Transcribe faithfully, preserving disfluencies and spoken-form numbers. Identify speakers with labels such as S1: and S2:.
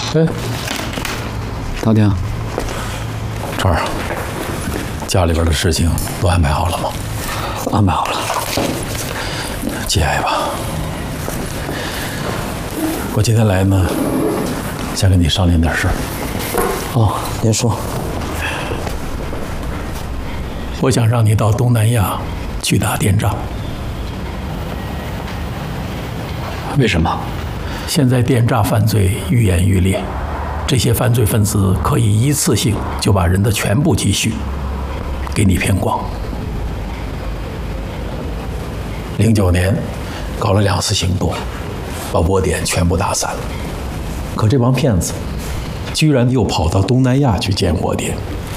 S1: 哎，大丁，
S2: 川儿，家里边的事情都安排好了吗？
S1: 安排好了。
S2: 节哀吧。我今天来呢，想跟你商量点事儿。
S1: 哦，您说。
S2: 我想让你到东南亚去打电诈。
S1: 为什么？
S2: 现在电诈犯罪愈演愈烈，这些犯罪分子可以一次性就把人的全部积蓄给你骗光。零九年搞了两次行动，把窝点全部打散了。可这帮骗子居然又跑到东南亚去建窝点，